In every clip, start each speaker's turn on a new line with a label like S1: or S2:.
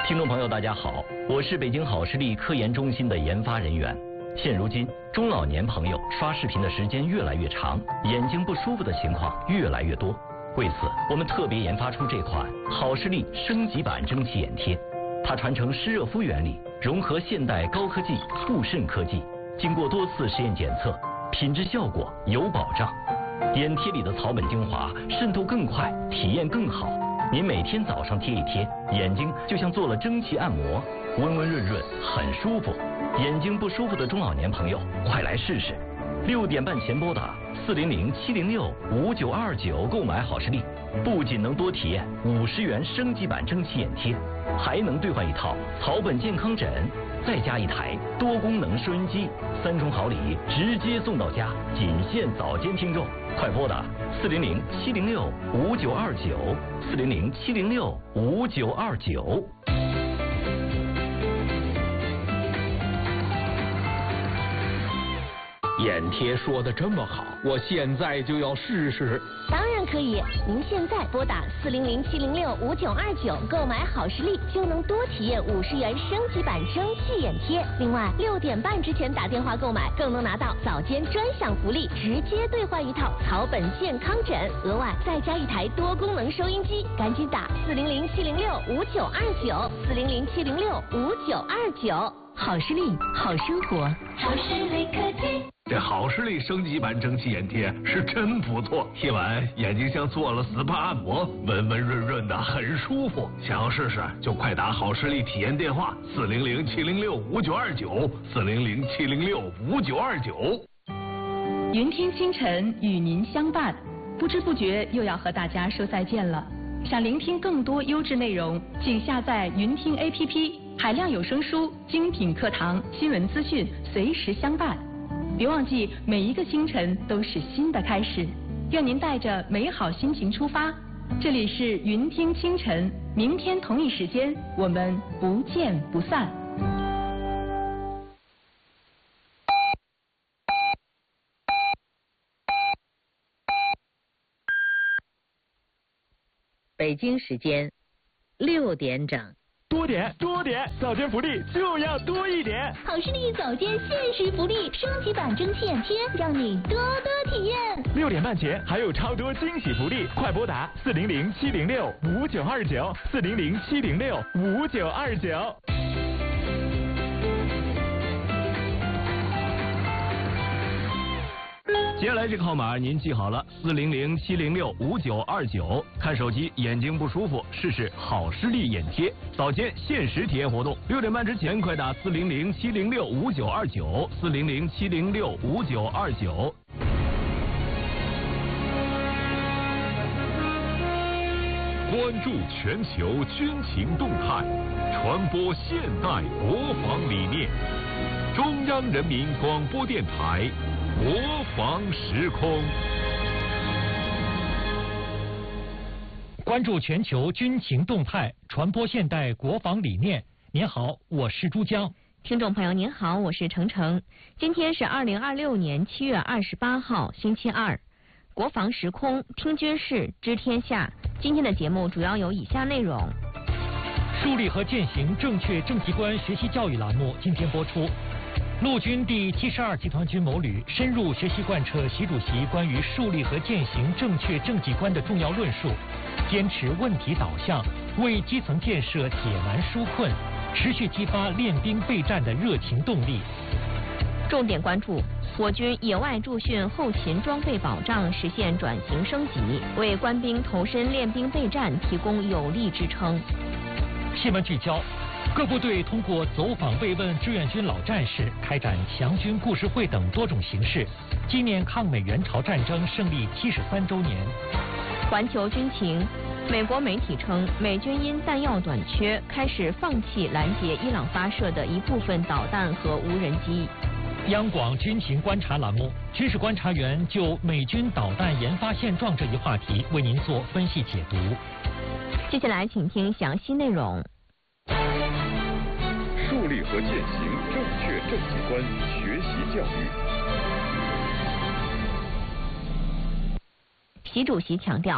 S1: 听众朋友，大家好，我是北京好视力科研中心的研发人员。现如今，中老年朋友刷视频的时间越来越长，眼睛不舒服的情况越来越多。为此，我们特别研发出这款好视力升级版蒸汽眼贴，它传承湿热敷原理，融合现代高科技护肾科技，经过多次实验检测，品质效果有保障。眼贴里的草本精华渗透更快，体验更好。您每天早上贴一贴，眼睛就像做了蒸汽按摩，温温润润，很舒服。眼睛不舒服的中老年朋友，快来试试！6点半前拨打400-706-5929购买好视力，不仅能多体验50元升级版蒸汽眼贴，还能兑换一套草本健康枕，再加一台多功能收音机，3重好礼直接送到家，仅限早间听众。快拨打400-706-5929，400-706-5929。
S2: 眼贴说的这么好，我现在就要试试。
S3: 当然可以，您现在拨打400-706-5929购买好视力，就能多体验50元升级版蒸汽眼贴。另外，6点半之前打电话购买，更能拿到早间专享福利，直接兑换一套草本健康枕，额外再加一台多功能收音机。赶紧打400-706-5929，400-706-5929。好视力，好生活，好视力科技。
S4: 这好视力升级版蒸汽眼贴是真不错，贴完眼睛像做了 SPA 按摩，温温润润的，很舒服。想要试试就快打好视力体验电话400-706-5929，400-706-5929。
S5: 云听清晨与您相伴，不知不觉又要和大家说再见了。想聆听更多优质内容，请下载云听 APP， 海量有声书、精品课堂、新闻资讯，随时相伴。别忘记，每一个清晨都是新的开始。愿您带着美好心情出发。这里是云听清晨，明天同一时间我们不见不散。
S6: 北京时间6点整。
S7: 多点，早间福利就要多一点。
S3: 好视力早间限时福利，升级版蒸汽眼贴，让你多多体验。
S7: 6点半前还有超多惊喜福利，快拨打400-706-5929，400-706-5929。
S1: 接下来这个号码您记好了，400-706-5929。看手机眼睛不舒服，试试好视力眼贴，早间限时体验活动。6点半之前快打400-706-5929，400-706-5929。
S8: 关注全球军情动态，传播现代国防理念。中央人民广播电台国防时空。
S9: 关注全球军情动态，传播现代国防理念。您好，我是珠江。
S10: 听众朋友您好，我是程程。今天是2026年7月28号，星期二。国防时空，听军事，知天下。今天的节目主要有以下内容：
S9: 树立和践行正确正极观学习教育栏目今天播出。陆军第72集团军某旅深入学习贯彻习主席关于树立和践行正确正极观的重要论述，坚持问题导向，为基层建设解难纾困，持续激发练兵备战的热情动力。
S10: 重点关注我军野外驻训后勤装备保障实现转型升级，为官兵投身练兵备战提供有力支撑。
S9: 新闻聚焦。各部队通过走访慰问志愿军老战士，开展强军故事会等多种形式，纪念抗美援朝战争胜利73周年。
S10: 环球军情，美国媒体称，美军因弹药短缺，开始放弃拦截伊朗发射的一部分导弹和无人机。
S9: 央广军情观察栏目，军事观察员就美军导弹研发现状这一话题为您做分析解读。
S10: 接下来请听详细内容。
S8: 树立和践行正确正极观学习教育。
S10: 习主席强调，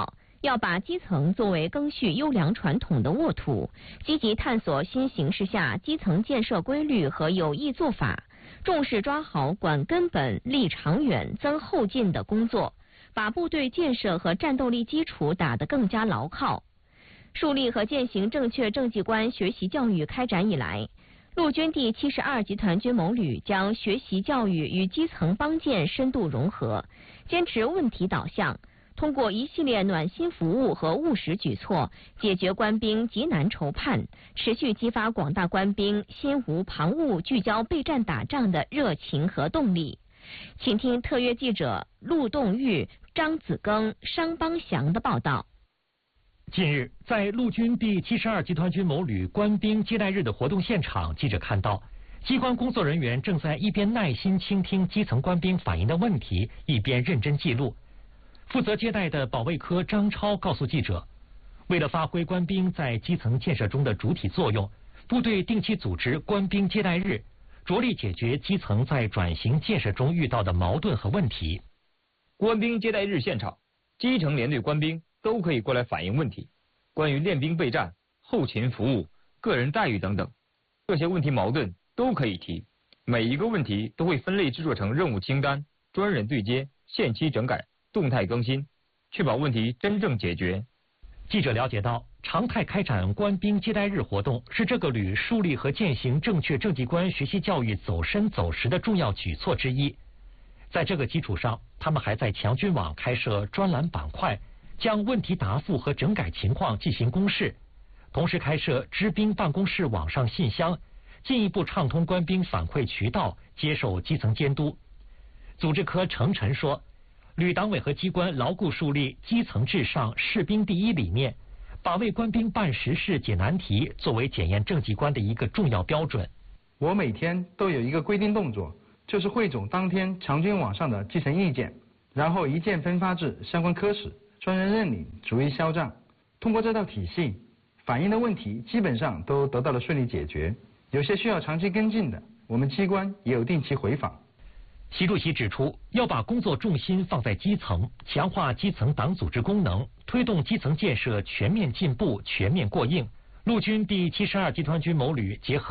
S10: 要把基层作为赓续优良传统的沃土，积极探索新形势下基层建设规律和有益做法，重视抓好管根本、立长远、增后劲的工作，把部队建设和战斗力基础打得更加牢靠。树立和践行正确政绩观学习教育开展以来，陆军第72集团军某旅将学习教育与基层帮建深度融合，坚持问题导向，通过一系列暖心服务和务实举措，解决官兵急难愁盼，持续激发广大官兵心无旁骛、聚焦备战打仗的热情和动力。请听特约记者陆栋玉、张子庚、商邦祥的报道。
S9: 近日，在陆军第72集团军某旅官兵接待日的活动现场，记者看到，机关工作人员正在一边耐心倾听基层官兵反映的问题，一边认真记录。负责接待的保卫科张超告诉记者，为了发挥官兵在基层建设中的主体作用，部队定期组织官兵接待日，着力解决基层在转型建设中遇到的矛盾和问题。
S2: 官兵接待日现场，基层连队官兵都可以过来反映问题，关于练兵备战、后勤服务、个人待遇等等，这些问题矛盾都可以提，每一个问题都会分类制作成任务清单，专人对接，限期整改，动态更新，确保问题真正解决。
S9: 记者了解到，常态开展官兵接待日活动是这个旅树立和践行正确政绩观学习教育走深走实的重要举措之一。在这个基础上，他们还在强军网开设专栏板块，将问题答复和整改情况进行公示，同时开设知兵办公室网上信箱，进一步畅通官兵反馈渠道，接受基层监督。组织科程晨说，旅党委和机关牢固树立基层至上、士兵第一理念，把为官兵办实事、解难题作为检验政绩观的一个重要标准。
S11: 我每天都有一个规定动作，就是汇总当天强军网上的基层意见，然后一键分发至相关科室，专人认领，逐一销账。通过这套体系，反映的问题基本上都得到了顺利解决，有些需要长期跟进的，我们机关也有定期回访。
S9: 习主席指出，要把工作重心放在基层，强化基层党组织功能，推动基层建设全面进步、全面过硬。陆军第72集团军某旅结合